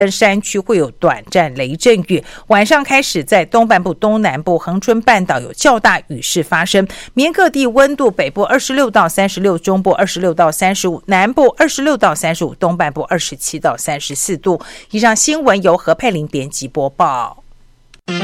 山区会有短暂雷阵雨，晚上开始在东半部、东南部、恒春半岛有较大雨势发生。明天各地温度，北部26到36，中部26到35，南部26到35，东半部27到34度。以上新闻由何佩玲编辑播报。